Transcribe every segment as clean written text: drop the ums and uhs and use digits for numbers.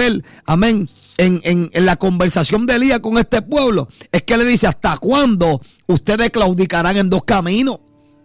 ver, amén, en la conversación de Elías con este pueblo, es que le dice: ¿hasta cuándo ustedes claudicarán en dos caminos?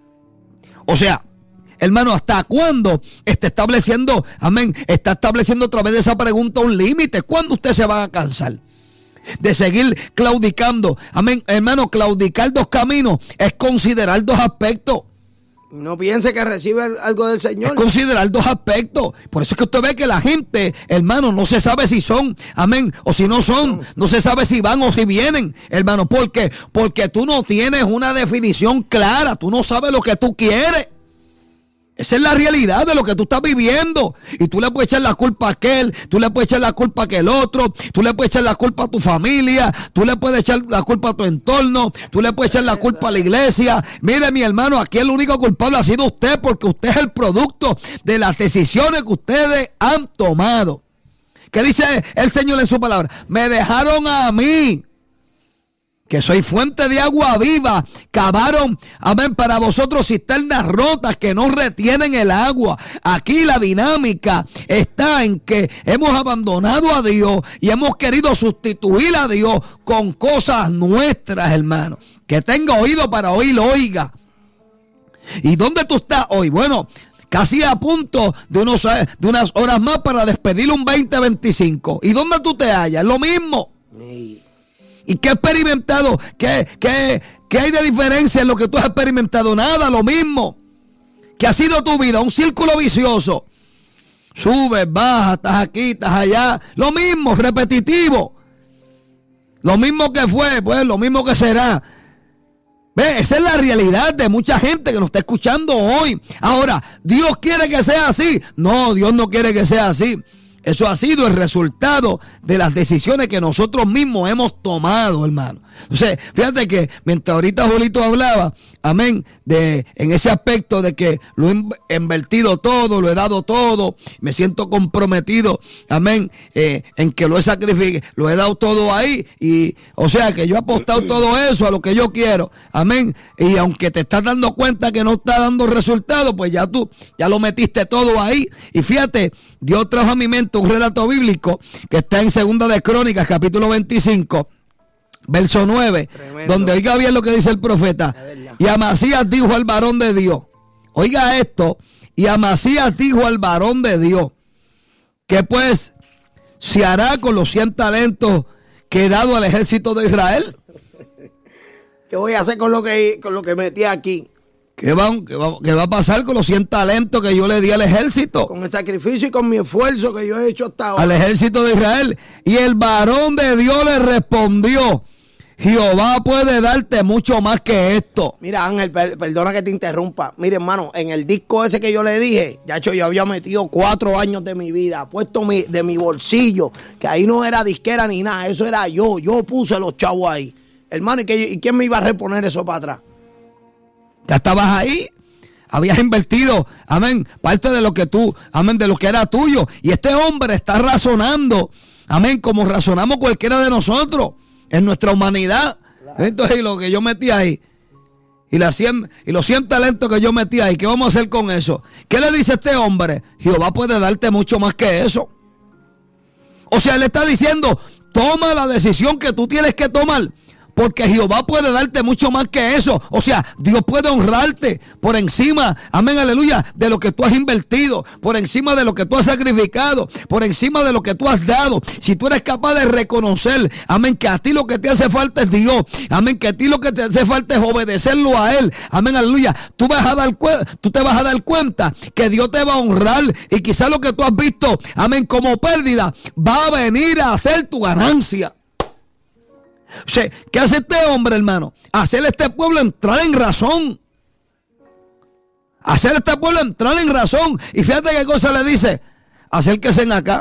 O sea, hermano, ¿hasta cuándo está estableciendo, amén, está estableciendo a través de esa pregunta un límite? ¿Cuándo usted se va a cansar de seguir claudicando? Amén, hermano, claudicar dos caminos es considerar dos aspectos. No piense que recibe algo del Señor. Es considerar dos aspectos. Por eso es que usted ve que la gente, hermano, no se sabe si son, amén, o si no son. No se sabe si van o si vienen, hermano. ¿Por qué? Porque tú no tienes una definición clara. Tú no sabes lo que tú quieres. Esa es la realidad de lo que tú estás viviendo. Y tú le puedes echar la culpa a aquel, tú le puedes echar la culpa a aquel otro, tú le puedes echar la culpa a tu familia, tú le puedes echar la culpa a tu entorno, tú le puedes echar la culpa a la iglesia. Mire, mi hermano, aquí el único culpable ha sido usted, porque usted es el producto de las decisiones que ustedes han tomado. ¿Qué dice el Señor en su palabra? Me dejaron a mí, que soy fuente de agua viva. Cavaron, amén, para vosotros cisternas rotas que no retienen el agua. Aquí la dinámica está en que hemos abandonado a Dios y hemos querido sustituir a Dios con cosas nuestras, hermano. Que tenga oído para oír, oiga. ¿Y dónde tú estás hoy? Bueno, casi a punto de unas horas más para despedir un 2025. ¿Y dónde tú te hallas? Lo mismo. Sí. ¿Y qué has experimentado? ¿Qué hay de diferencia en lo que tú has experimentado? Nada, lo mismo. ¿Qué ha sido tu vida? Un círculo vicioso. Subes, bajas, estás aquí, estás allá. Lo mismo, repetitivo. Lo mismo que fue, pues lo mismo que será. ¿Ve? Esa es la realidad de mucha gente que nos está escuchando hoy. Ahora, ¿Dios quiere que sea así? No, Dios no quiere que sea así. Eso ha sido el resultado de las decisiones que nosotros mismos hemos tomado, hermano. Entonces, fíjate que mientras ahorita Julito hablaba, amén, en ese aspecto de que lo he invertido todo, lo he dado todo, me siento comprometido, amén, en que lo he sacrificado, lo he dado todo ahí, y o sea que yo he apostado todo eso a lo que yo quiero, amén, y aunque te estás dando cuenta que no está dando resultado, pues ya tú, ya lo metiste todo ahí. Y fíjate, Dios trajo a mi mente un relato bíblico que está en 2 de Crónicas, capítulo 25, verso 9, tremendo, donde oiga bien lo que dice el profeta. Y Amasías dijo al varón de Dios, oiga esto, y Amasías dijo al varón de Dios, que pues se hará con los 100 talentos que he dado al ejército de Israel. ¿Qué voy a hacer con lo que metí aquí? ¿Qué va a pasar con los 100 talentos que yo le di al ejército? Con el sacrificio y con mi esfuerzo que yo he hecho hasta ahora. Al ejército de Israel. Y el varón de Dios le respondió, Jehová puede darte mucho más que esto. Mira, Ángel, perdona que te interrumpa. Mire, hermano, en el disco ese que yo le dije, yo había metido 4 años de mi vida, puesto de mi bolsillo, que ahí no era disquera ni nada, eso era yo puse los chavos ahí. Hermano, ¿y quién me iba a reponer eso para atrás? Ya estabas ahí, habías invertido, amén, parte de lo que tú, amén, de lo que era tuyo. Y este hombre está razonando, amén, como razonamos cualquiera de nosotros en nuestra humanidad. Entonces, lo que yo metí ahí, y los 100 talentos que yo metí ahí, ¿qué vamos a hacer con eso? ¿Qué le dice este hombre? Jehová puede darte mucho más que eso. O sea, él está diciendo, toma la decisión que tú tienes que tomar, porque Jehová puede darte mucho más que eso. O sea, Dios puede honrarte por encima, amén, aleluya, de lo que tú has invertido, por encima de lo que tú has sacrificado, por encima de lo que tú has dado. Si tú eres capaz de reconocer, amén, que a ti lo que te hace falta es Dios, amén, que a ti lo que te hace falta es obedecerlo a Él, amén, aleluya, tú te vas a dar cuenta que Dios te va a honrar, y quizás lo que tú has visto, amén, como pérdida, va a venir a ser tu ganancia. O sea, ¿qué hace este hombre, hermano? Hacer a este pueblo entrar en razón. Hacer a este pueblo entrar en razón. Y fíjate qué cosa le dice. Acérquense acá.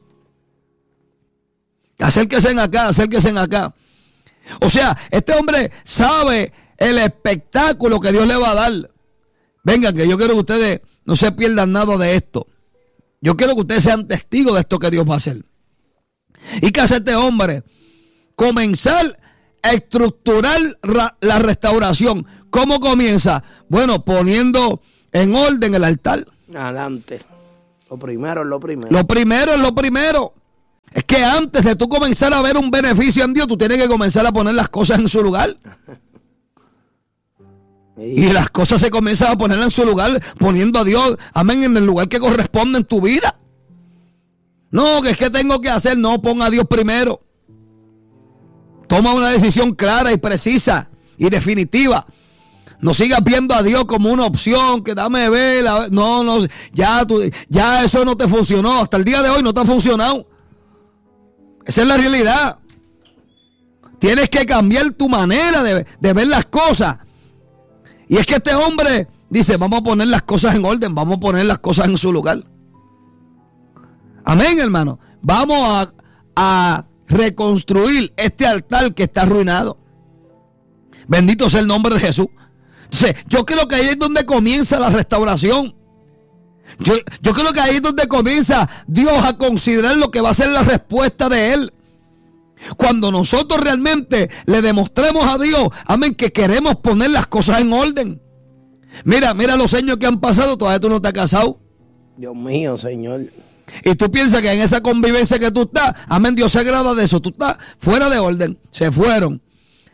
Acérquense acá, acérquense acá. O sea, este hombre sabe el espectáculo que Dios le va a dar. Vengan, que yo quiero que ustedes no se pierdan nada de esto. Yo quiero que ustedes sean testigos de esto que Dios va a hacer. ¿Y qué hace este hombre? Comenzar a estructurar la restauración. ¿Cómo comienza? Bueno, poniendo en orden el altar. Adelante. Lo primero es lo primero. Lo primero es lo primero. Es que antes de tú comenzar a ver un beneficio en Dios, tú tienes que comenzar a poner las cosas en su lugar. Y las cosas se comienzan a poner en su lugar, poniendo a Dios, amén, en el lugar que corresponde en tu vida. No, que es que tengo que hacer, no, ponga a Dios primero. Toma una decisión clara y precisa y definitiva. No sigas viendo a Dios como una opción, que dame ver, no, ya eso no te funcionó, hasta el día de hoy no te ha funcionado. Esa es la realidad. Tienes que cambiar tu manera de ver las cosas. Y es que este hombre dice, vamos a poner las cosas en orden, vamos a poner las cosas en su lugar. Amén, hermano. Vamos a reconstruir este altar que está arruinado. Bendito sea el nombre de Jesús. Entonces, yo creo que ahí es donde comienza la restauración. Yo creo que ahí es donde comienza Dios a considerar lo que va a ser la respuesta de Él. Cuando nosotros realmente le demostremos a Dios, amén, que queremos poner las cosas en orden. Mira los años que han pasado, todavía tú no te has casado. Dios mío, Señor. Y tú piensas que en esa convivencia que tú estás, amén, Dios se agrada de eso. Tú estás fuera de orden. Se fueron.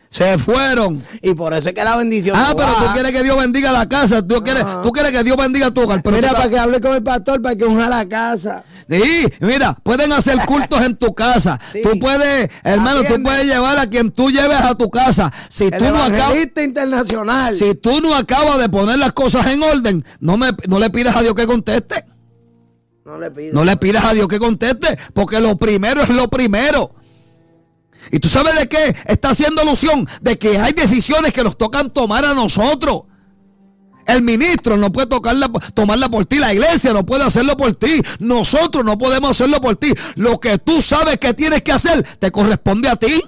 Y por eso es que la bendición. Pero tú quieres que Dios bendiga la casa. Tú quieres que Dios bendiga tu hogar. Mira, para que hable con el pastor, para que unja la casa. Sí, mira, pueden hacer cultos en tu casa. Sí. Tú puedes, hermano, tú puedes llevar a quien tú lleves a tu casa. Si tú no acabas, internacional. Si tú no acabas de poner las cosas en orden, no le pidas a Dios que conteste. No le pidas a Dios que conteste, porque lo primero es lo primero. ¿Y tú sabes de qué está haciendo alusión? De que hay decisiones que nos tocan tomar a nosotros. El ministro no puede tomarla por ti. La iglesia no puede hacerlo por ti. Nosotros no podemos hacerlo por ti. Lo que tú sabes que tienes que hacer te corresponde a ti.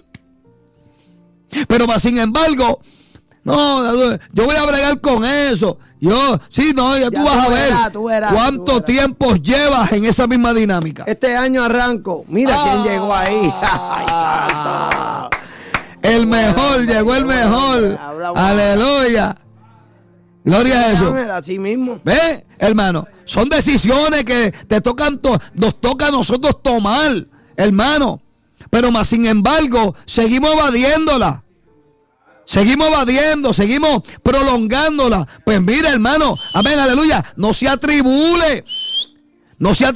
Pero más sin embargo, no, yo voy a bregar con eso. Ya tú vas a ver cuánto tiempo llevas en esa misma dinámica. Este año arranco. Mira quién llegó ahí. Ay, santo. El mejor, llegó el mejor. Aleluya. Gloria a Jesús. Así mismo. ¿Ve, hermano? Son decisiones que nos toca a nosotros tomar, hermano. Pero más sin embargo, seguimos evadiéndola. Seguimos prolongándola. Pues mira, hermano, amén, aleluya. No se atribule, no se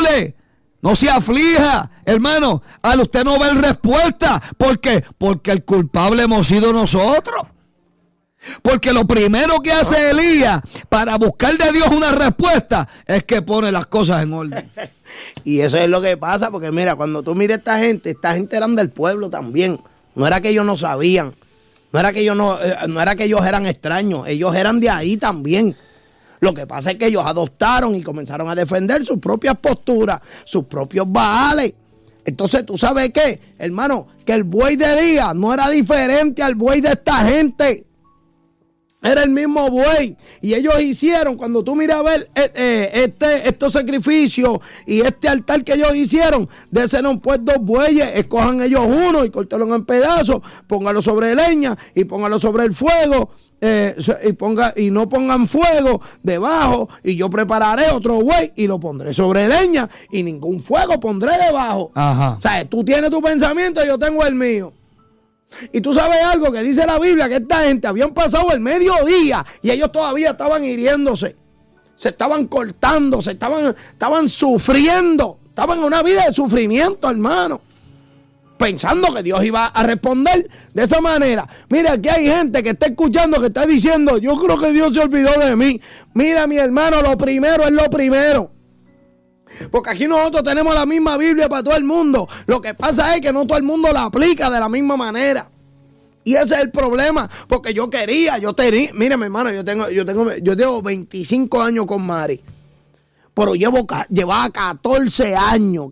aflija, hermano. Al usted no ver respuesta. ¿Por qué? Porque el culpable hemos sido nosotros. Porque lo primero que hace Elías para buscar de Dios una respuesta es que pone las cosas en orden. Y eso es lo que pasa, porque mira, cuando tú miras esta gente eran del pueblo también. No era que ellos no sabían. No era que ellos eran extraños, ellos eran de ahí también. Lo que pasa es que ellos adoptaron y comenzaron a defender sus propias posturas, sus propios baales. Entonces, ¿tú sabes qué, hermano? Que el buey de Elías no era diferente al buey de esta gente. Era el mismo buey. Y ellos hicieron, cuando tú miras a ver estos sacrificios y este altar que ellos hicieron, désenos pues 2 bueyes, escojan ellos uno y córtenlo en pedazos, póngalo sobre leña y póngalo sobre el fuego, y no pongan fuego debajo, y yo prepararé otro buey y lo pondré sobre leña y ningún fuego pondré debajo. Ajá. O sea, tú tienes tu pensamiento y yo tengo el mío. Y tú sabes algo que dice la Biblia, que esta gente habían pasado el mediodía y ellos todavía estaban hiriéndose, se estaban cortando, estaban sufriendo, estaban en una vida de sufrimiento, hermano, pensando que Dios iba a responder de esa manera. Mira, aquí hay gente que está escuchando, que está diciendo, yo creo que Dios se olvidó de mí. Mira, mi hermano, lo primero es lo primero. Porque aquí nosotros tenemos la misma Biblia para todo el mundo. Lo que pasa es que no todo el mundo la aplica de la misma manera. Y ese es el problema. Porque yo tenía. Mire, mi hermano, yo tengo 25 años con Mari. Pero llevaba 14 años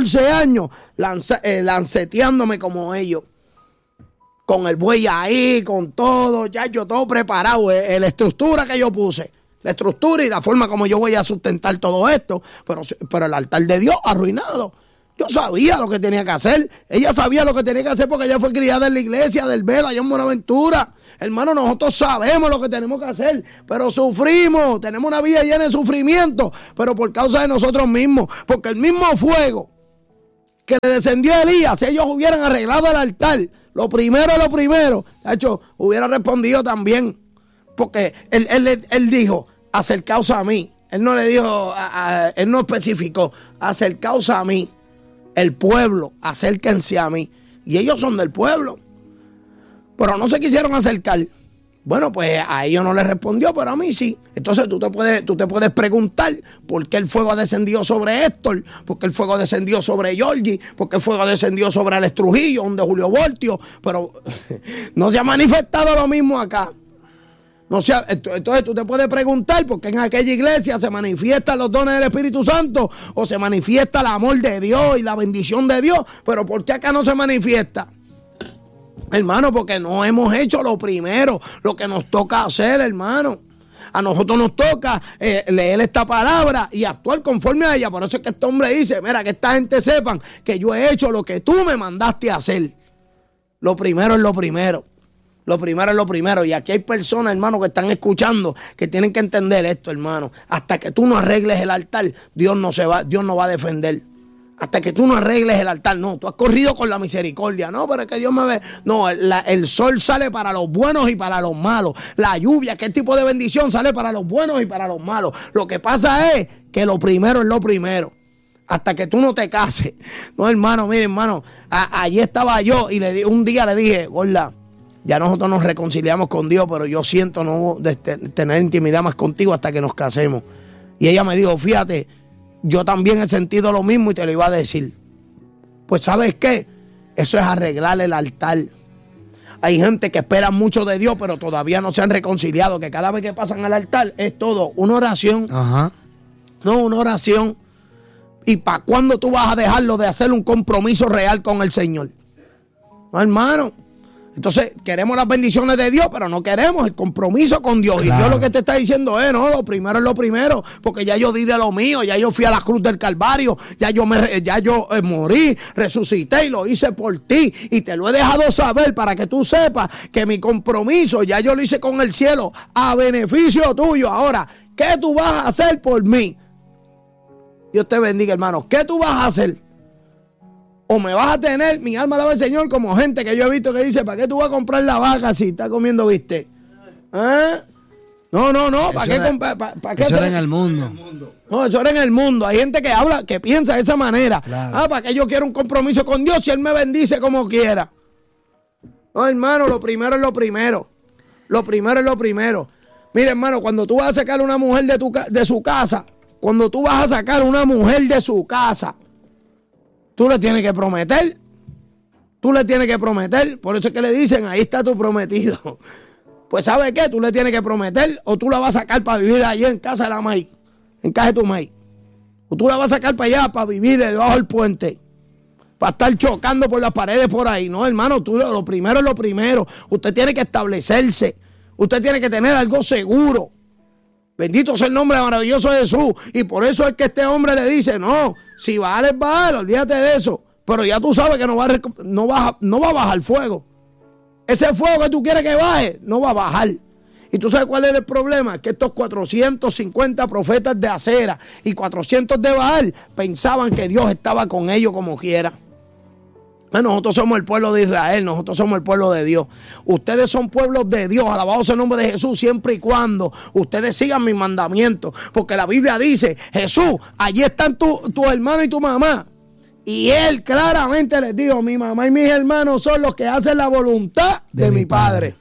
lanceteándome como ellos. Con el buey ahí, con todo, ya yo todo preparado. La estructura que yo puse. La estructura y la forma como yo voy a sustentar todo esto, pero el altar de Dios arruinado. Yo sabía lo que tenía que hacer. Ella sabía lo que tenía que hacer porque ella fue criada en la iglesia del Vela, allá en Buenaventura. Hermano, nosotros sabemos lo que tenemos que hacer, pero sufrimos. Tenemos una vida llena de sufrimiento, pero por causa de nosotros mismos. Porque el mismo fuego que le descendió Elías, si ellos hubieran arreglado el altar, lo primero, de hecho, hubiera respondido también. Porque él dijo, acercaos a mí. Él no le dijo, él no especificó, acercaos a mí. El pueblo, acérquense a mí. Y ellos son del pueblo. Pero no se quisieron acercar. Bueno, pues a ellos no les respondió, pero a mí sí. Entonces tú te puedes preguntar por qué el fuego descendió sobre Héctor, por qué el fuego descendió sobre Georgie, por qué el fuego descendió sobre Alex Trujillo, donde Julio Voltio, pero no se ha manifestado lo mismo acá. Entonces tú te puedes preguntar por qué en aquella iglesia se manifiestan los dones del Espíritu Santo o se manifiesta el amor de Dios y la bendición de Dios, pero ¿por qué acá no se manifiesta? Hermano, porque no hemos hecho lo primero, lo que nos toca hacer, hermano. A nosotros nos toca leer esta palabra y actuar conforme a ella. Por eso es que este hombre dice, mira, que esta gente sepan que yo he hecho lo que tú me mandaste a hacer. Lo primero es lo primero. Lo primero es lo primero. Y aquí hay personas, hermano, que están escuchando, que tienen que entender esto, hermano. Hasta que tú no arregles el altar, Dios no va a defender. Hasta que tú no arregles el altar. No, tú has corrido con la misericordia. No, pero es que Dios me ve. No, el sol sale para los buenos y para los malos. La lluvia, ¿qué tipo de bendición sale para los buenos y para los malos? Lo que pasa es que lo primero es lo primero. Hasta que tú no te cases. No, hermano, mire, hermano. Allí estaba yo y un día le dije, gorda, ya nosotros nos reconciliamos con Dios, pero yo siento no tener intimidad más contigo hasta que nos casemos. Y ella me dijo, fíjate, yo también he sentido lo mismo y te lo iba a decir. Pues ¿sabes qué? Eso es arreglar el altar. Hay gente que espera mucho de Dios, pero todavía no se han reconciliado, que cada vez que pasan al altar es todo una oración. Ajá. No, una oración. ¿Y para cuándo tú vas a dejarlo de hacer un compromiso real con el Señor? No, hermano. Entonces, queremos las bendiciones de Dios, pero no queremos el compromiso con Dios. Claro. Y Dios lo que te está diciendo es, no, lo primero es lo primero, porque ya yo di de lo mío, ya yo fui a la cruz del Calvario, ya yo morí, resucité y lo hice por ti. Y te lo he dejado saber para que tú sepas que mi compromiso ya yo lo hice con el cielo a beneficio tuyo. Ahora, ¿qué tú vas a hacer por mí? Dios te bendiga, hermano. ¿Qué tú vas a hacer? O me vas a tener, mi alma alaba al Señor, como gente que yo he visto que dice, ¿para qué tú vas a comprar la vaca si está comiendo bistec? ¿Eh? No, ¿para qué comprar? Eso era en el mundo. No, eso era en el mundo. Hay gente que habla, que piensa de esa manera. Claro. ¿Para qué yo quiero un compromiso con Dios si Él me bendice como quiera? No, hermano, lo primero es lo primero. Lo primero es lo primero. Mira, hermano, cuando tú vas a sacar una mujer de su casa, cuando tú vas a sacar una mujer de su casa, tú le tienes que prometer. Tú le tienes que prometer. Por eso es que le dicen, ahí está tu prometido. Pues ¿sabes qué? Tú le tienes que prometer o tú la vas a sacar para vivir allí en casa de la maíz. En casa de tu maíz. O tú la vas a sacar para allá para vivir debajo del puente. Para estar chocando por las paredes por ahí. No, hermano, tú lo primero es lo primero. Usted tiene que establecerse. Usted tiene que tener algo seguro. Bendito sea el nombre maravilloso de Jesús. Y por eso es que este hombre le dice, no, si vale, vale, olvídate de eso. Pero ya tú sabes que no va a bajar fuego. Ese fuego que tú quieres que baje, no va a bajar. Y tú sabes cuál es el problema, que estos 450 profetas de Acera y 400 de Baal pensaban que Dios estaba con ellos como quiera. Nosotros somos el pueblo de Israel, nosotros somos el pueblo de Dios. Ustedes son pueblos de Dios, alabado sea el nombre de Jesús, siempre y cuando ustedes sigan mis mandamientos. Porque la Biblia dice, Jesús, allí están tu hermano y tu mamá. Y él claramente les dijo, mi mamá y mis hermanos son los que hacen la voluntad de mi Padre.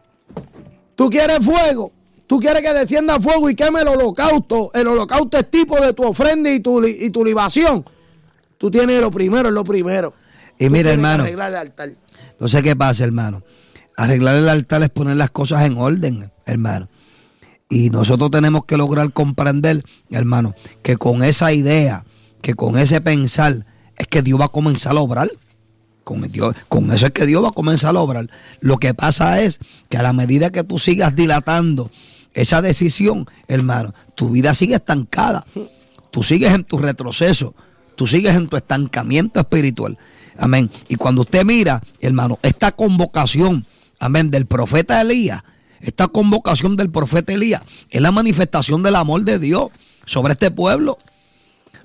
¿Tú quieres fuego? ¿Tú quieres que descienda fuego y queme el holocausto? El holocausto es tipo de tu ofrenda y tu libación. Tú tienes lo primero, es lo primero. Y mira, hermano, arreglar el altar. Entonces, ¿qué pasa, hermano? Arreglar el altar es poner las cosas en orden, hermano. Y nosotros tenemos que lograr comprender, hermano, que con esa idea, que con ese pensar, es que Dios va a comenzar a obrar. Con eso es que Dios va a comenzar a obrar. Lo que pasa es que a la medida que tú sigas dilatando esa decisión, hermano, tu vida sigue estancada. Tú sigues en tu retroceso. Tú sigues en tu estancamiento espiritual. Amén. Y cuando usted mira, hermano, esta convocación, amén, del profeta Elías, esta convocación del profeta Elías es la manifestación del amor de Dios sobre este pueblo.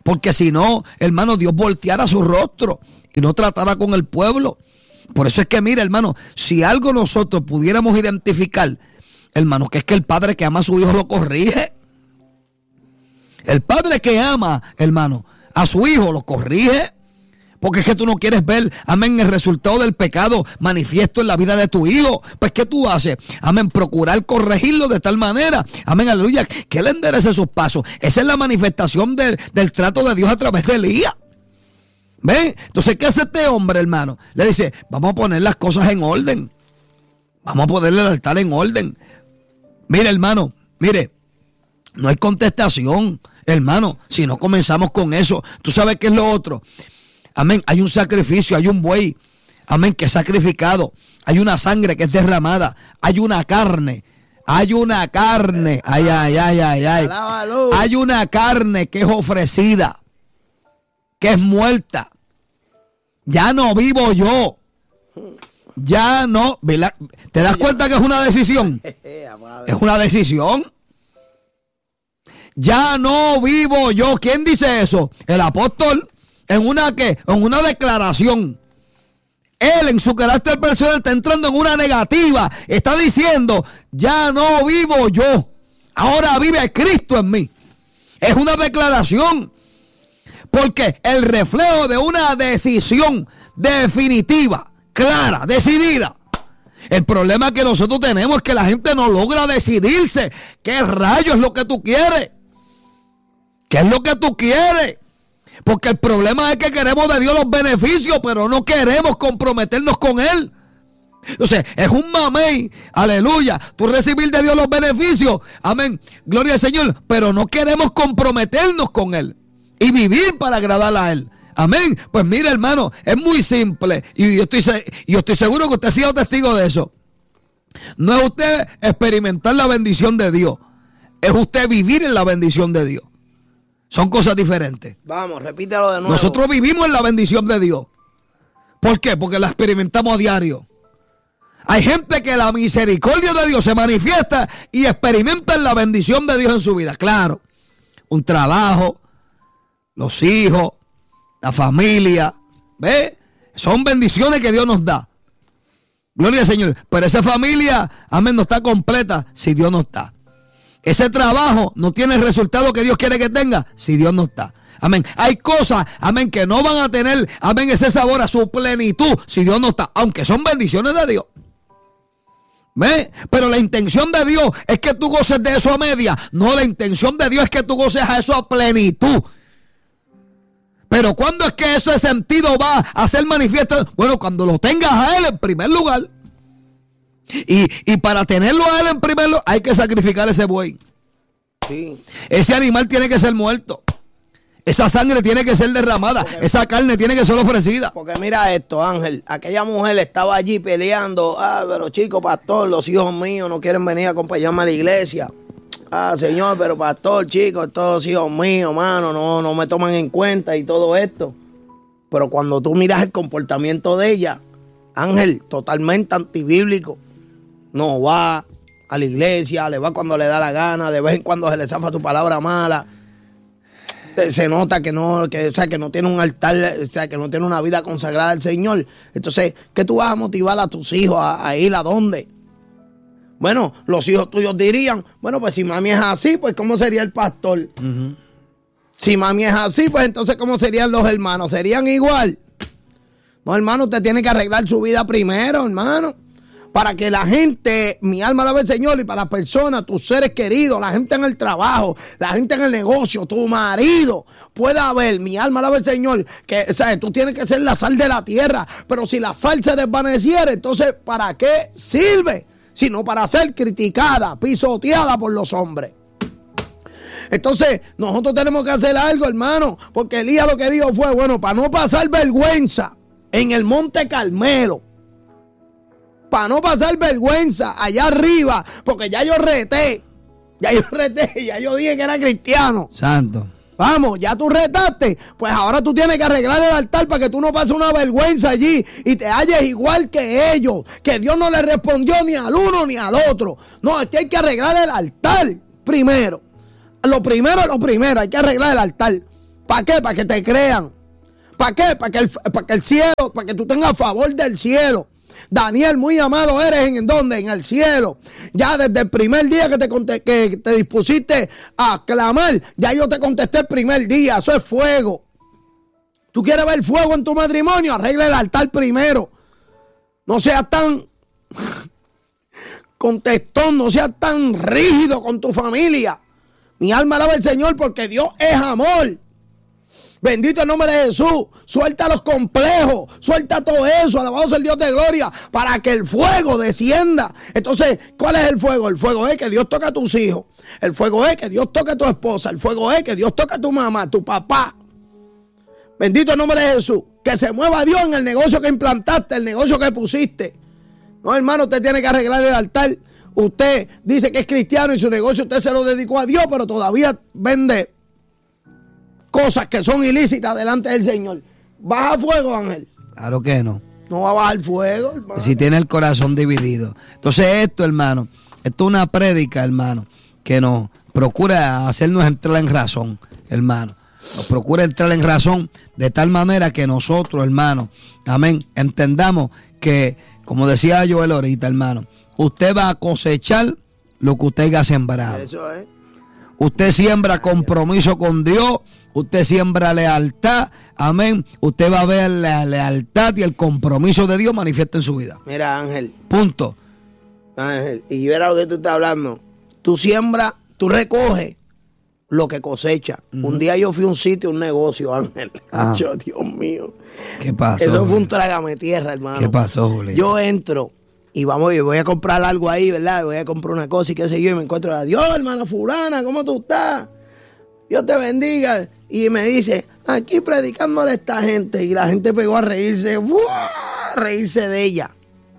Porque si no, hermano, Dios volteara su rostro y no tratara con el pueblo. Por eso es que, mira, hermano, si algo nosotros pudiéramos identificar, hermano, que es que el padre que ama a su hijo lo corrige. El padre que ama, hermano, a su hijo lo corrige. Porque es que tú no quieres ver, amén, el resultado del pecado manifiesto en la vida de tu hijo. Pues ¿qué tú haces? Amén, procurar corregirlo de tal manera, amén, aleluya, que él enderece sus pasos. Esa es la manifestación del trato de Dios a través de Elías. ¿Ven? Entonces, ¿qué hace este hombre, hermano? Le dice, vamos a poner las cosas en orden. Vamos a ponerle el altar en orden. Mire, hermano, mire, no hay contestación, hermano, si no comenzamos con eso. ¿Tú sabes qué es lo otro? Amén, hay un sacrificio, hay un buey, amén, que es sacrificado. Hay una sangre que es derramada. Hay una carne. Hay una carne. Ay. Hay una carne que es ofrecida, que es muerta. Ya no vivo yo. Ya no. ¿Te das cuenta que es una decisión? Es una decisión. Ya no vivo yo. ¿Quién dice eso? El apóstol. ¿En una qué? En una declaración. Él en su carácter personal está entrando en una negativa. Está diciendo, ya no vivo yo. Ahora vive Cristo en mí. Es una declaración. Porque el reflejo de una decisión definitiva, clara, decidida. El problema que nosotros tenemos es que la gente no logra decidirse. ¿Qué rayos es lo que tú quieres? ¿Qué es lo que tú quieres? Porque el problema es que queremos de Dios los beneficios, pero no queremos comprometernos con Él. Entonces, es un mamey, aleluya, tú recibir de Dios los beneficios, amén, gloria al Señor, pero no queremos comprometernos con Él y vivir para agradar a Él. Amén. Pues mira, hermano, es muy simple y yo estoy seguro que usted ha sido testigo de eso. No es usted experimentar la bendición de Dios, es usted vivir en la bendición de Dios. Son cosas diferentes. Vamos, repítelo de nuevo. Nosotros vivimos en la bendición de Dios. ¿Por qué? Porque la experimentamos a diario. Hay gente que la misericordia de Dios se manifiesta y experimenta en la bendición de Dios en su vida. Claro, un trabajo, los hijos, la familia, ¿ve? Son bendiciones que Dios nos da. Gloria al Señor. Pero esa familia, amén, no está completa si Dios no está. Ese trabajo no tiene el resultado que Dios quiere que tenga si Dios no está. Amén. Hay cosas, amén, que no van a tener, amén, ese sabor a su plenitud si Dios no está. Aunque son bendiciones de Dios. ¿Ve? Pero la intención de Dios es que tú goces de eso a media. No, la intención de Dios es que tú goces a eso a plenitud. Pero ¿cuándo es que ese sentido va a ser manifiesto? Bueno, cuando lo tengas a Él en primer lugar. Y para tenerlo a Él en primer lugar, hay que sacrificar ese buey. Sí. Ese animal tiene que ser muerto. Esa sangre tiene que ser derramada. Esa carne tiene que ser ofrecida. Porque mira esto, Ángel. Aquella mujer estaba allí peleando. Pero chico, pastor, los hijos míos no quieren venir a acompañarme a la iglesia. Señor, pero pastor, chicos, todos hijos míos, mano, no me toman en cuenta y todo esto. Pero cuando tú miras el comportamiento de ella, Ángel, totalmente antibíblico. No va a la iglesia, le va cuando le da la gana, de vez en cuando se le zafa tu palabra mala. Se nota que no tiene un altar, o sea, que no tiene una vida consagrada al Señor. Entonces, ¿qué tú vas a motivar a tus hijos a ir a dónde? Bueno, los hijos tuyos dirían, bueno, pues si mami es así, pues ¿cómo sería el pastor? Uh-huh. Si mami es así, pues entonces ¿cómo serían los hermanos? ¿Serían igual? No, hermano, usted tiene que arreglar su vida primero, hermano. Para que la gente, mi alma alaba al Señor, y para las personas, tus seres queridos, la gente en el trabajo, la gente en el negocio, tu marido, pueda ver, mi alma alaba al Señor, que, ¿sabes? Tú tienes que ser la sal de la tierra. Pero si la sal se desvaneciera, entonces, ¿para qué sirve? Sino para ser criticada, pisoteada por los hombres. Entonces, nosotros tenemos que hacer algo, hermano, porque Elías lo que dijo fue, bueno, para no pasar vergüenza en el Monte Carmelo, para no pasar vergüenza allá arriba, porque ya yo reté, ya yo dije que era cristiano. Santo. Vamos, ya tú retaste, pues ahora tú tienes que arreglar el altar para que tú no pases una vergüenza allí y te halles igual que ellos, que Dios no le respondió ni al uno ni al otro. No, es que hay que arreglar el altar primero. Lo primero, hay que arreglar el altar. ¿Para qué? Para que te crean. ¿Para qué? Para que el cielo, para que tú tengas favor del cielo. Daniel, muy amado eres, ¿en dónde? En el cielo. Ya desde el primer día que te dispusiste a clamar, ya yo te contesté el primer día. Eso es fuego. ¿Tú quieres ver fuego en tu matrimonio? Arregla el altar primero. No seas tan contestón, no seas tan rígido con tu familia. Mi alma alaba al Señor porque Dios es amor. Bendito el nombre de Jesús. Suelta los complejos, suelta todo eso. Alabado sea el Dios de gloria, para que el fuego descienda. Entonces, ¿cuál es el fuego? El fuego es que Dios toca a tus hijos. El fuego es que Dios toca a tu esposa. El fuego es que Dios toca a tu mamá, tu papá. Bendito el nombre de Jesús. Que se mueva Dios en el negocio que implantaste, el negocio que pusiste. No, hermano, usted tiene que arreglar el altar. Usted dice que es cristiano y su negocio usted se lo dedicó a Dios, pero todavía vende cosas que son ilícitas delante del Señor. ¿Baja fuego, Ángel? Claro que no. No va a bajar fuego, hermano. Si tiene el corazón dividido. Entonces esto, hermano, esto es una prédica, hermano, que nos procura hacernos entrar en razón, hermano. Nos procura entrar en razón de tal manera que nosotros, hermano, amén, entendamos que, como decía Joel ahorita, hermano, usted va a cosechar lo que usted haya sembrado. Eso es. Usted siembra compromiso con Dios, usted siembra lealtad, amén. Usted va a ver la lealtad y el compromiso de Dios manifiesta en su vida. Mira, Ángel. Punto. Ángel, y verá lo que tú estás hablando. Tú siembras, tú recoges lo que cosecha. Un día yo fui a un sitio, un negocio, Ángel. Dios mío. ¿Qué pasó? Eso fue un trágame tierra, hermano. ¿Qué pasó, Julio? Yo entro y voy a comprar algo ahí, ¿verdad? Voy a comprar una cosa y qué sé yo, y me encuentro a Dios, hermana fulana, ¿cómo tú estás? Dios te bendiga. Y me dice, aquí predicándole a esta gente. Y la gente pegó a reírse, a reírse de ella.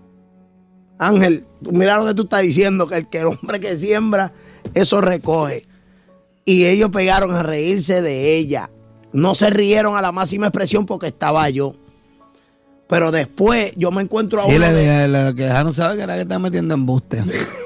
Ángel, mira lo que tú estás diciendo, que el hombre que siembra, eso recoge. Y ellos pegaron a reírse de ella. No se rieron a la máxima expresión porque estaba yo. Pero después yo me encuentro a sí, uno. le dejaron saber que era que está metiendo embuste.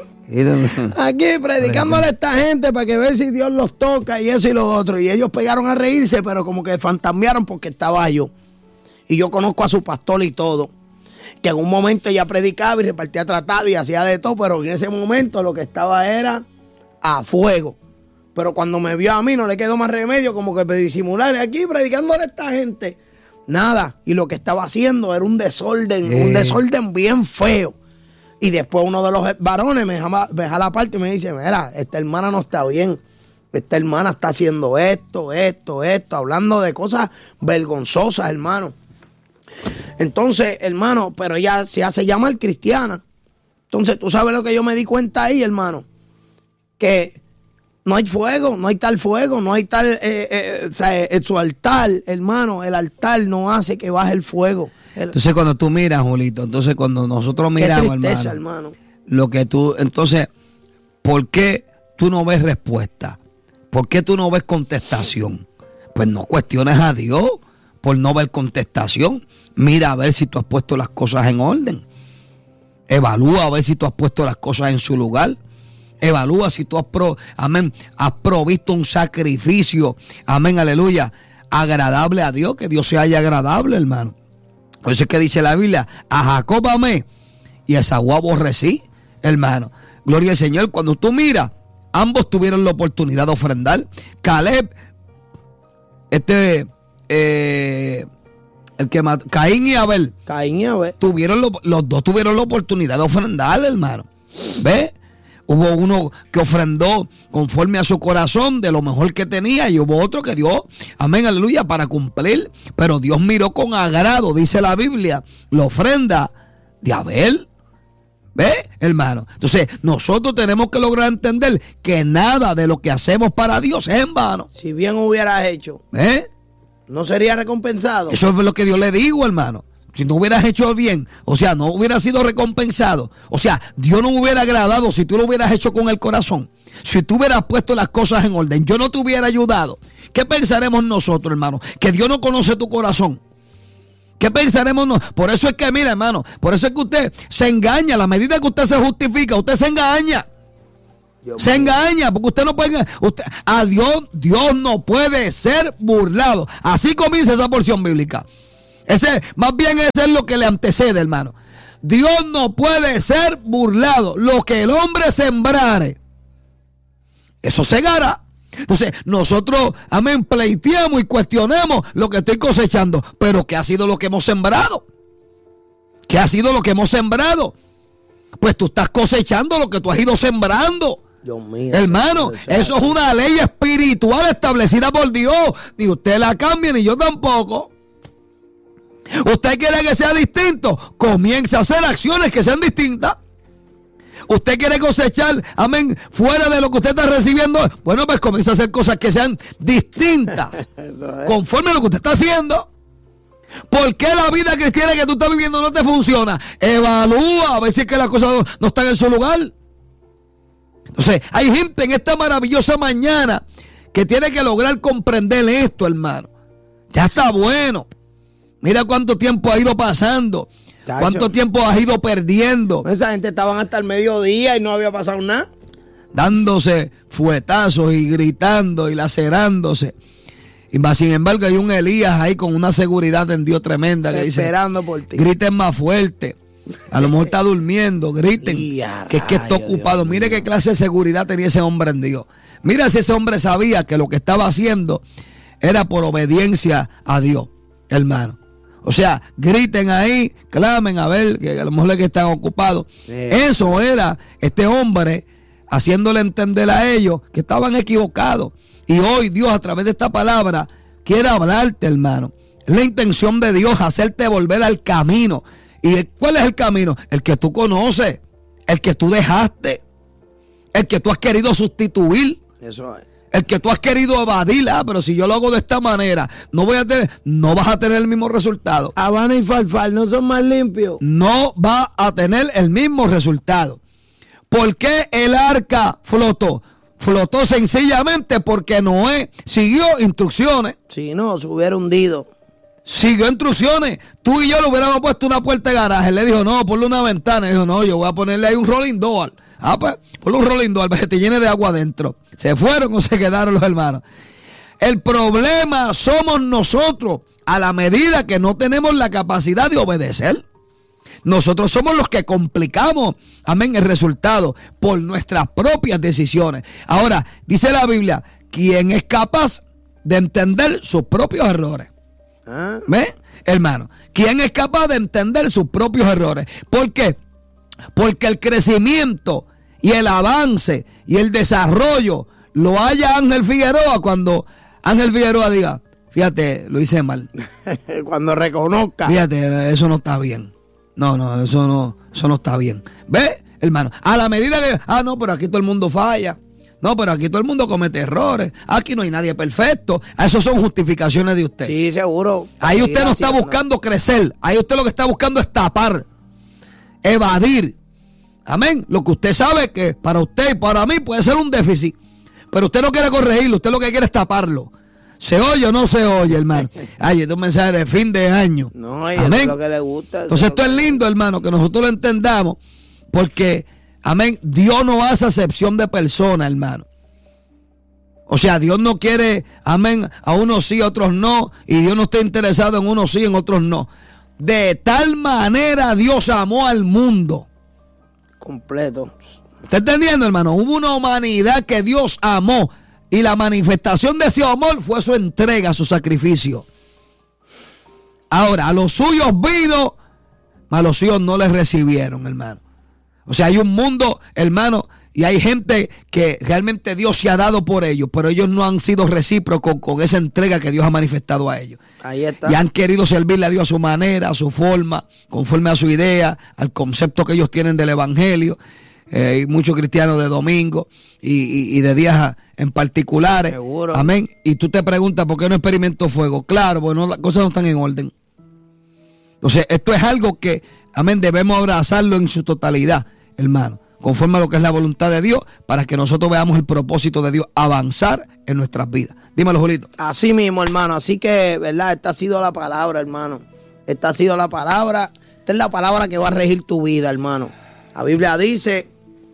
Aquí predicándole a esta gente para que ver si Dios los toca y eso y lo otro. Y ellos pegaron a reírse, pero como que fantasmearon porque estaba yo. Y yo conozco a su pastor y todo. Que en un momento ella predicaba y repartía tratado y hacía de todo, pero en ese momento lo que estaba era a fuego. Pero cuando me vio a mí no le quedó más remedio como que disimular aquí predicándole a esta gente. Nada. Y lo que estaba haciendo era un desorden bien feo. Y después uno de los varones me deja la parte y me dice, mira, esta hermana no está bien. Esta hermana está haciendo esto, hablando de cosas vergonzosas, hermano. Entonces, hermano, pero ella se hace llamar cristiana. Entonces, tú sabes lo que yo me di cuenta ahí, hermano. Que no hay fuego, no hay tal fuego, no hay tal, su altar, hermano, el altar no hace que baje el fuego. Entonces cuando tú miras, Julito, entonces cuando nosotros miramos, qué tristeza, hermano, lo que tú, entonces, ¿por qué tú no ves respuesta? ¿Por qué tú no ves contestación? Pues no cuestiones a Dios por no ver contestación. Mira a ver si tú has puesto las cosas en orden. Evalúa a ver si tú has puesto las cosas en su lugar. Evalúa si tú has provisto un sacrificio, amén, aleluya, agradable a Dios, que Dios se haya agradable, hermano. Por eso es que dice la Biblia, a Jacob amé y a Esaú aborrecí, hermano. Gloria al Señor. Cuando tú miras, ambos tuvieron la oportunidad de ofrendar. Caleb, el que mató, Caín y Abel, los dos tuvieron la oportunidad de ofrendar, hermano. ¿Ves? Hubo uno que ofrendó conforme a su corazón de lo mejor que tenía y hubo otro que dio, amén, aleluya, para cumplir. Pero Dios miró con agrado, dice la Biblia, la ofrenda de Abel. ¿Ves, hermano? Entonces, nosotros tenemos que lograr entender que nada de lo que hacemos para Dios es en vano. Si bien hubieras hecho, no sería recompensado. Eso es lo que Dios le digo, hermano. Si no hubieras hecho bien, o sea, no hubieras sido recompensado. O sea, Dios no me hubiera agradado si tú lo hubieras hecho con el corazón. Si tú hubieras puesto las cosas en orden, yo no te hubiera ayudado. ¿Qué pensaremos nosotros, hermano? Que Dios no conoce tu corazón. ¿Qué pensaremos nosotros? Por eso es que, mira, hermano, por eso es que usted se engaña. A la medida que usted se justifica, usted se engaña. Se engaña, porque usted no puede, a Dios no puede ser burlado. Así comienza esa porción bíblica. Más bien ese es lo que le antecede, hermano. Dios no puede ser burlado. Lo que el hombre sembrare, eso segará. Entonces nosotros, amén, pleiteamos y cuestionemos lo que estoy cosechando. Pero ¿qué ha sido lo que hemos sembrado? ¿Qué ha sido lo que hemos sembrado? Pues tú estás cosechando lo que tú has ido sembrando. Dios mío, hermano, eso es una ley espiritual establecida por Dios. Ni usted la cambia, ni yo tampoco. Usted quiere que sea distinto, comienza a hacer acciones que sean distintas. Usted quiere cosechar, amén, fuera de lo que usted está recibiendo. Bueno, pues comienza a hacer cosas que sean distintas, conforme a lo que usted está haciendo. ¿Por qué la vida cristiana que tú estás viviendo no te funciona? Evalúa a ver si es que las cosas no están en su lugar. Entonces, hay gente en esta maravillosa mañana que tiene que lograr comprender esto, hermano. Ya está bueno. Mira cuánto tiempo ha ido pasando. Chacho. Cuánto tiempo has ido perdiendo. Esa gente estaban hasta el mediodía y no había pasado nada. Dándose fuetazos y gritando y lacerándose. Y más sin embargo hay un Elías ahí con una seguridad en Dios tremenda que dice, esperando por ti. Griten más fuerte. A lo mejor está durmiendo, griten. Que es que está ocupado. Mire qué clase de seguridad tenía ese hombre en Dios. Mira si ese hombre sabía que lo que estaba haciendo era por obediencia a Dios, hermano. O sea, griten ahí, clamen a ver, que a lo mejor es que están ocupados. Eso era este hombre haciéndole entender a ellos que estaban equivocados. Y hoy Dios a través de esta palabra quiere hablarte, hermano. Es la intención de Dios hacerte volver al camino. ¿Y cuál es el camino? El que tú conoces, el que tú dejaste, el que tú has querido sustituir. Eso es. El que tú has querido evadir, pero si yo lo hago de esta manera, no vas a tener el mismo resultado. Habana y Farfal no son más limpios. No va a tener el mismo resultado. ¿Por qué el arca flotó? Flotó sencillamente porque Noé siguió instrucciones. Si no, se hubiera hundido. Siguió instrucciones. Tú y yo le hubiéramos puesto una puerta de garaje. Él le dijo, no, ponle una ventana. Él dijo, no, yo voy a ponerle ahí un rolling door. Pues, ponle un rolling door para que te llene de agua adentro. ¿Se fueron o se quedaron los hermanos? El problema somos nosotros a la medida que no tenemos la capacidad de obedecer. Nosotros somos los que complicamos, amén, el resultado por nuestras propias decisiones. Ahora, dice la Biblia, ¿quién es capaz de entender sus propios errores? ¿Ves, hermano? ¿Quién es capaz de entender sus propios errores? ¿Por qué? Porque el crecimiento y el avance y el desarrollo lo haya Ángel Figueroa cuando Ángel Figueroa diga, fíjate, lo hice mal. Cuando reconozca. Fíjate, eso no está bien. No, eso no está bien. ¿Ves, hermano? A la medida que, no, pero aquí todo el mundo falla. No, pero aquí todo el mundo comete errores. Aquí no hay nadie perfecto. Eso son justificaciones de usted. Sí, seguro. Ahí usted no está buscando crecer. Ahí usted lo que está buscando es tapar, evadir. Amén. Lo que usted sabe que para usted y para mí puede ser un déficit. Pero usted no quiere corregirlo. Usted lo que quiere es taparlo. ¿Se oye o no se oye, hermano? Este es un mensaje de fin de año. No, y eso es lo que le gusta. Entonces esto es lindo, hermano, que nosotros lo entendamos. Porque, amén, Dios no hace acepción de persona, hermano. O sea, Dios no quiere, amén, a unos sí, a otros no. Y Dios no está interesado en unos sí, en otros no. De tal manera Dios amó al mundo. Completo. ¿Está entendiendo, hermano? Hubo una humanidad que Dios amó. Y la manifestación de ese amor fue su entrega, su sacrificio. Ahora, a los suyos vino, mas a los suyos no les recibieron, hermano. O sea, hay un mundo, hermano, y hay gente que realmente Dios se ha dado por ellos, pero ellos no han sido recíprocos con esa entrega que Dios ha manifestado a ellos. Ahí está. Y han querido servirle a Dios a su manera, a su forma, conforme a su idea, al concepto que ellos tienen del evangelio. Hay muchos cristianos de domingo y de días en particulares. Seguro. Amén. Y tú te preguntas por qué no experimento fuego. Claro, porque las cosas no están en orden. Entonces, esto es algo que, amén, debemos abrazarlo en su totalidad, hermano, conforme a lo que es la voluntad de Dios, para que nosotros veamos el propósito de Dios avanzar en nuestras vidas. Dímelo, Julito. Así mismo, hermano. Así que, ¿verdad? Esta ha sido la palabra, hermano. Esta ha sido la palabra. Esta es la palabra que va a regir tu vida, hermano. La Biblia dice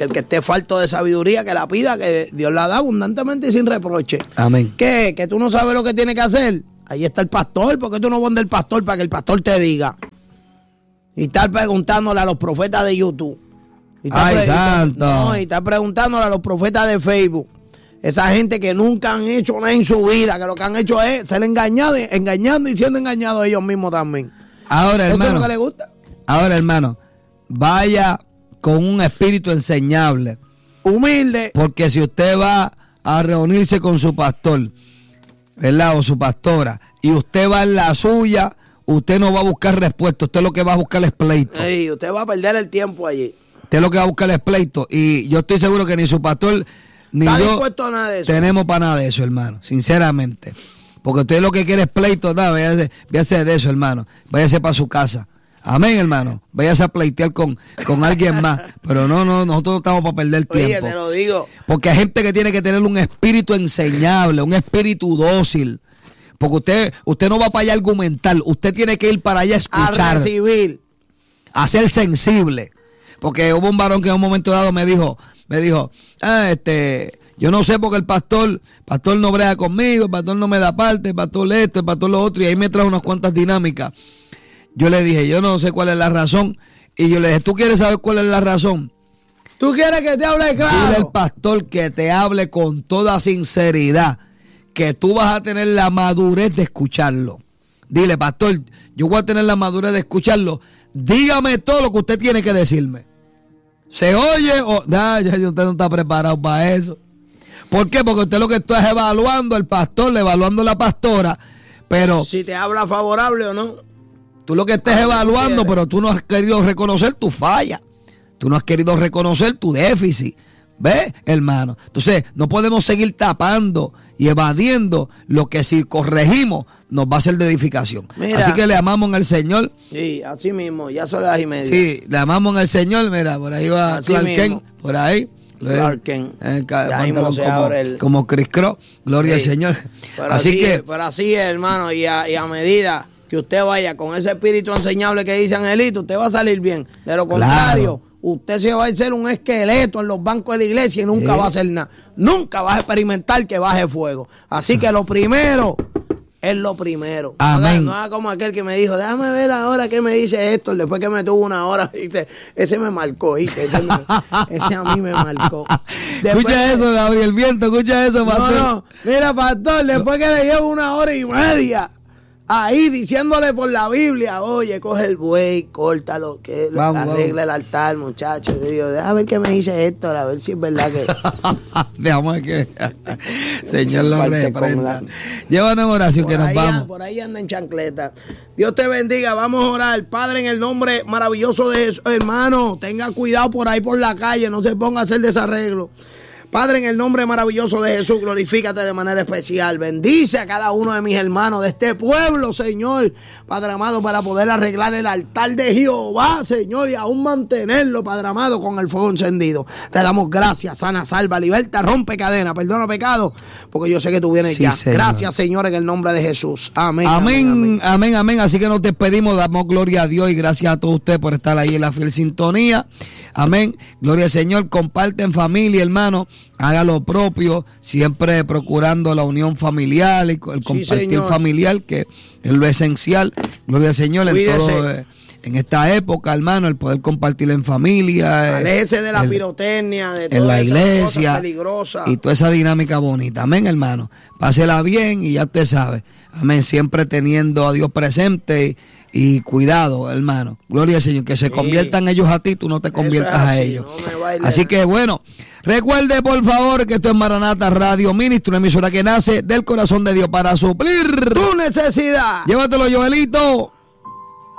Que el que esté falto de sabiduría, que la pida, que Dios la da abundantemente y sin reproche. Amén. ¿Qué? Que tú no sabes lo que tiene que hacer. Ahí está el pastor. ¿Por qué tú no pones el pastor para que el pastor te diga? Y estar preguntándole a los profetas de YouTube. ¡Ay, santo! Y estar preguntándole a los profetas de Facebook. Esa gente que nunca han hecho nada en su vida, que lo que han hecho es ser engañando y siendo engañados ellos mismos también. Ahora, hermano. ¿Eso es lo que les gusta? Ahora, hermano, vaya con un espíritu enseñable. Humilde. Porque si usted va a reunirse con su pastor, ¿verdad? O su pastora, y usted va en la suya, usted no va a buscar respuesta, usted lo que va a buscar es pleito. Sí, usted va a perder el tiempo allí. Usted lo que va a buscar es pleito. Y yo estoy seguro que ni su pastor ni ¿Está yo dispuesto a nada de eso? tenemos para nada de eso, hermano, sinceramente. Porque usted lo que quiere es pleito, nada, váyase de eso, hermano. Váyase para su casa. Amén, hermano. Váyase a pleitear con alguien más. Pero no, nosotros estamos para perder tiempo. Oye, te lo digo. Porque hay gente que tiene que tener un espíritu enseñable, un espíritu dócil. Porque usted no va para allá a argumentar, usted tiene que ir para allá a escuchar. A recibir. A ser sensible. Porque hubo un varón que en un momento dado me dijo, yo no sé porque el pastor no brega conmigo, el pastor no me da parte, el pastor esto, el pastor lo otro, y ahí me trajo unas cuantas dinámicas. Yo le dije, yo no sé cuál es la razón, y yo le dije, ¿tú quieres saber cuál es la razón? ¿Tú quieres que te hable claro? Dile al pastor que te hable con toda sinceridad, que tú vas a tener la madurez de escucharlo. Dile, pastor, yo voy a tener la madurez de escucharlo, dígame todo lo que usted tiene que decirme. ¿Se oye? Ya usted no está preparado para eso. ¿Por qué? Porque usted lo que está es evaluando al pastor, evaluando a la pastora, pero... Si te habla favorable o no. Tú lo que estás evaluando, pero tú no has querido reconocer tu falla. Tú no has querido reconocer tu déficit. ¿Ves, hermano? Entonces, no podemos seguir tapando y evadiendo lo que si corregimos nos va a ser de edificación. Mira, así que le amamos en el Señor. Sí, así mismo, ya son las 1:30. Sí, le amamos en el Señor. Mira, por ahí va Así Clark mismo. Kent, por ahí. Clark Kent. Ya mismo se abre el... como Chris Cross. Gloria al Señor. Pero así así es, hermano, y a medida que usted vaya con ese espíritu enseñable que dice Angelito, usted va a salir bien. De lo contrario, usted se va a hacer un esqueleto en los bancos de la iglesia y nunca va a hacer nada. Nunca vas a experimentar que baje fuego. Así que lo primero es lo primero. Amén. No haga como aquel que me dijo, déjame ver ahora qué me dice Héctor, después que me tuvo una hora, ¿viste? Ese me marcó, ¿viste? Ese a mí me marcó. Escucha eso, Gabriel Viento, escucha eso, pastor. No, mira, pastor, después que le llevo 1 hora y media ahí diciéndole por la Biblia, oye, coge el buey, córtalo, que arregla el altar, muchachos. Y yo, déjame ver qué me dice Héctor, a ver si es verdad que... Dejamos que Señor lo reprenda. Llévanos en oración que nos vamos. Por ahí anda en chancleta. Dios te bendiga, vamos a orar. Padre, en el nombre maravilloso de Jesús, hermano, tenga cuidado por ahí por la calle, no se ponga a hacer desarreglo. Padre, en el nombre maravilloso de Jesús, glorifícate de manera especial. Bendice a cada uno de mis hermanos de este pueblo, Señor, Padre amado, para poder arreglar el altar de Jehová, Señor, y aún mantenerlo, Padre amado, con el fuego encendido. Te damos gracias, sana, salva, liberta, rompe cadena, perdona pecado, porque yo sé que tú vienes ya. Señor. Gracias, Señor, en el nombre de Jesús. Amén. Amén. Así que nos despedimos, damos gloria a Dios y gracias a todos ustedes por estar ahí en la fiel sintonía. Amén. Gloria al Señor. Comparten familia, hermano. Haga lo propio, siempre procurando la unión familiar y el compartir señor. familiar, que es lo esencial. Gloria al Señor en todo, en esta época, hermano, el poder compartir en familia. Aléjese de la pirotecnia, de todas en la esas iglesia cosas peligrosas. Y toda esa dinámica bonita. Amén, hermano. Pásela bien y ya te sabe. Amén. Siempre teniendo a Dios presente y cuidado, hermano. Gloria al Señor. Que se conviertan ellos a ti, tú no te conviertas a ellos. Así que bueno, recuerde por favor que esto es Maranata Radio Ministro, una emisora que nace del corazón de Dios para suplir tu necesidad. Llévatelo, Joelito.